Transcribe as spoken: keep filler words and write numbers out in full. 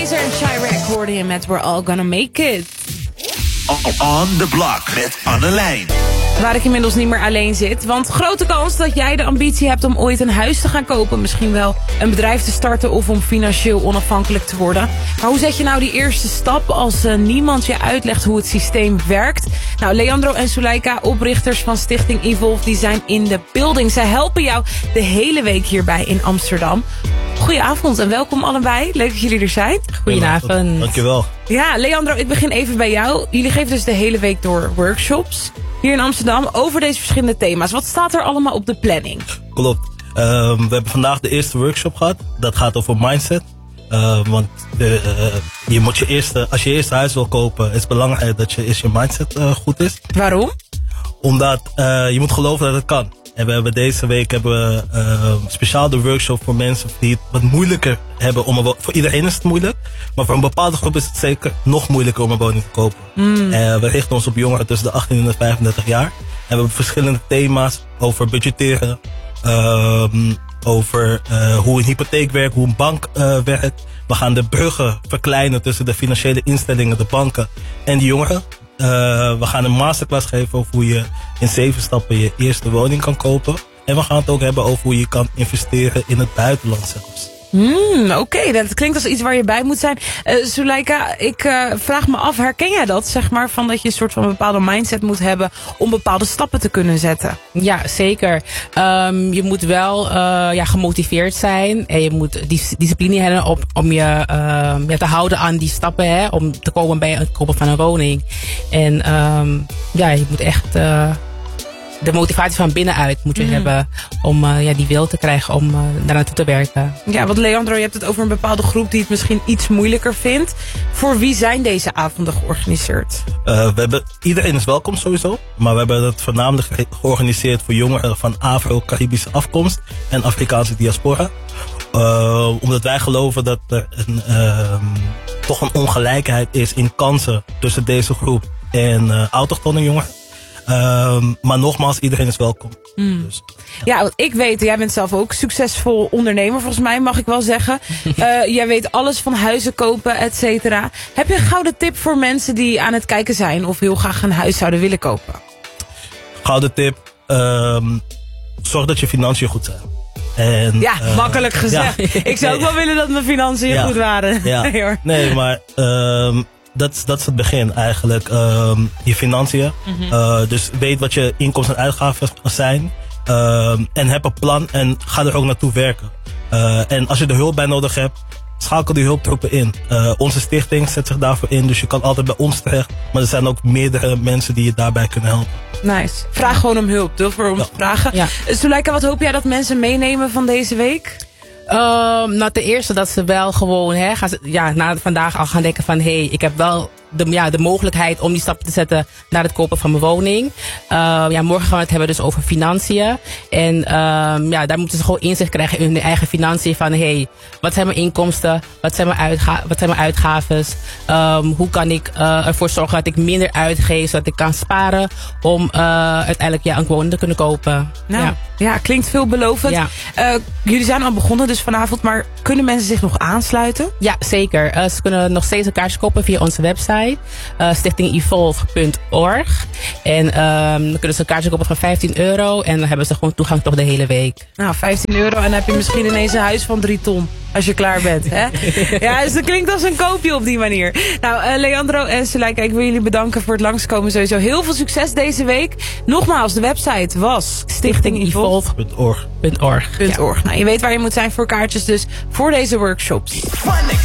Keizer en Chirac hoorden je met We're All Gonna Make It. On the Block met Annelijn. Waar ik inmiddels niet meer alleen zit. Want grote kans dat jij de ambitie hebt om ooit een huis te gaan kopen. Misschien wel een bedrijf te starten of om financieel onafhankelijk te worden. Maar hoe zet je nou die eerste stap als uh, niemand je uitlegt hoe het systeem werkt? Nou, Leandro en Suleika, oprichters van Stichting Evolve, die zijn in de building. Zij helpen jou de hele week hierbij in Amsterdam. Goedenavond en welkom allebei. Leuk dat jullie er zijn. Goedenavond. Dankjewel. Ja, Leandro, ik begin even bij jou. Jullie geven dus de hele week door workshops hier in Amsterdam over deze verschillende thema's. Wat staat er allemaal op de planning? Klopt. Um, we hebben vandaag de eerste workshop gehad. Dat gaat over mindset. Uh, want de, uh, je moet je eerste, als je je eerste huis wil kopen, is het belangrijk dat je eerst je mindset uh, goed is. Waarom? Omdat uh, je moet geloven dat het kan. En we hebben deze week hebben we uh, speciaal de workshop voor mensen die het wat moeilijker hebben. Om een, voor iedereen is het moeilijk. Maar voor een bepaalde groep is het zeker nog moeilijker om een woning te kopen. Mm. Uh, we richten ons op jongeren tussen de achttien en de vijfendertig jaar. En we hebben verschillende thema's over budgetteren. Uh, over uh, hoe een hypotheek werkt, hoe een bank uh, werkt. We gaan de bruggen verkleinen tussen de financiële instellingen, de banken en de jongeren. Uh, we gaan een masterclass geven over hoe je in zeven stappen je eerste woning kan kopen. En we gaan het ook hebben over hoe je kan investeren in het buitenland zelfs. Hmm, Oké, okay. Dat klinkt als iets waar je bij moet zijn. Uh, Suleika, ik uh, vraag me af, herken jij dat? Zeg maar, van dat je een soort van bepaalde mindset moet hebben om bepaalde stappen te kunnen zetten. Ja, zeker. Um, je moet wel uh, ja, gemotiveerd zijn. En je moet dis- discipline hebben op, om je uh, ja, te houden aan die stappen. Hè, om te komen bij het kopen van een woning. En um, ja, je moet echt Uh, de motivatie van binnenuit moet je mm. hebben om uh, ja, die wil te krijgen om uh, daar naartoe te werken. Ja, want Leandro, je hebt het over een bepaalde groep die het misschien iets moeilijker vindt. Voor wie zijn deze avonden georganiseerd? Uh, we hebben, iedereen is welkom sowieso. Maar we hebben het voornamelijk ge- georganiseerd voor jongeren van Afro-Caribische afkomst en Afrikaanse diaspora. Uh, omdat wij geloven dat er een, uh, toch een ongelijkheid is in kansen tussen deze groep en uh, autochtone jongeren. Um, maar nogmaals, iedereen is welkom. Mm. Dus, ja. ja, want ik weet, jij bent zelf ook succesvol ondernemer, volgens mij mag ik wel zeggen. uh, jij weet alles van huizen kopen, et cetera. Heb je een gouden tip voor mensen die aan het kijken zijn of heel graag een huis zouden willen kopen? Gouden tip, um, zorg dat je financiën goed zijn. En, ja, uh, makkelijk gezegd. Ja. Ik zou ook wel willen dat mijn financiën ja. goed waren. Ja. nee, hoor. nee, maar Um, Dat is, dat is het begin eigenlijk. Um, je financiën. Mm-hmm. Uh, dus weet wat je inkomsten en uitgaven zijn. Um, en heb een plan en ga er ook naartoe werken. Uh, en als je er hulp bij nodig hebt, schakel die hulptroepen in. Uh, onze stichting zet zich daarvoor in. Dus je kan altijd bij ons terecht. Maar er zijn ook meerdere mensen die je daarbij kunnen helpen. Nice. Vraag gewoon om hulp. Durf voor ons ja. vragen. Ja. Suleika, wat hoop jij dat mensen meenemen van deze week? Um, nou, ten eerste dat ze wel gewoon, hè, gaan ze, ja, na vandaag al gaan denken van, hé, hey, ik heb wel de, ja, de mogelijkheid om die stap te zetten naar het kopen van mijn woning. Uh, ja, morgen gaan we het hebben dus over financiën. En um, ja, daar moeten ze gewoon inzicht krijgen in hun eigen financiën van, hé, hey, wat zijn mijn inkomsten? Wat zijn mijn, uitga- wat zijn mijn uitgaves? Um, hoe kan ik uh, ervoor zorgen dat ik minder uitgeef, zodat ik kan sparen om uh, uiteindelijk ja, een woning te kunnen kopen? Nou, ja. ja, klinkt veelbelovend. Ja. Uh, jullie zijn al begonnen dus vanavond, maar kunnen mensen zich nog aansluiten? Ja, zeker. Uh, ze kunnen nog steeds een kaartje kopen via onze website. Uh, stichting evolve punt org. En um, dan kunnen ze een kaartje kopen van vijftien euro. En dan hebben ze gewoon toegang toch de hele week. Nou, vijftien euro en dan heb je misschien ineens een huis van drie ton. Als je klaar bent, hè? Ja, dus dat klinkt als een koopje op die manier. Nou, uh, Leandro en Suleika, ik wil jullie bedanken voor het langskomen. Sowieso heel veel succes deze week. Nogmaals, de website was stichting evolve punt org. .org. Ja. Nou, je weet waar je moet zijn voor kaartjes dus voor deze workshops.